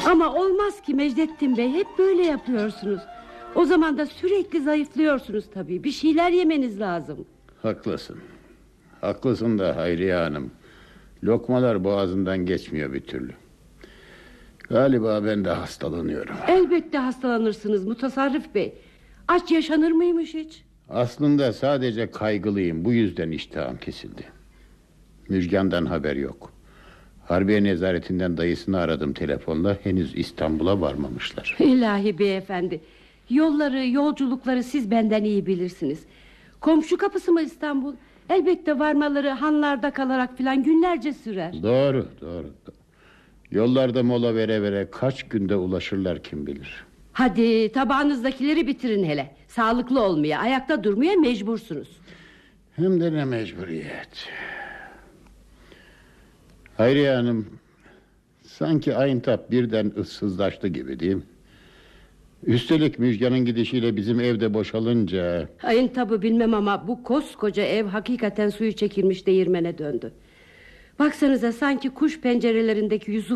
Ama olmaz ki Mecdettin Bey, hep böyle yapıyorsunuz. O zaman da sürekli zayıflıyorsunuz tabii. Bir şeyler yemeniz lazım. Haklısın. Haklısın da Hayriye Hanım. Lokmalar boğazından geçmiyor bir türlü. Galiba ben de hastalanıyorum. Elbette hastalanırsınız Mutasarrif Bey. Aç yaşanır mıymış hiç? Aslında sadece kaygılıyım. Bu yüzden iştahım kesildi. Müjgan'dan haber yok. Harbiye nezaretinden dayısını aradım telefonla. Henüz İstanbul'a varmamışlar. İlahi beyefendi, yolları, yolculukları siz benden iyi bilirsiniz. Komşu kapısı mı İstanbul? Elbette varmaları hanlarda kalarak filan günlerce sürer. Doğru. Yollarda mola vere vere kaç günde ulaşırlar kim bilir. Hadi tabağınızdakileri bitirin hele. Sağlıklı olmaya, ayakta durmaya mecbursunuz. Hem de ne mecburiyet. Hayriye Hanım, sanki Ayıntap birden ıssızlaştı gibi değil mi? Üstelik Müjgan'ın gidişiyle bizim evde boşalınca... Ayıntabı bilmem ama bu koskoca ev hakikaten suyu çekilmiş değirmene döndü. Baksanıza, sanki kuş pencerelerindeki Yusuf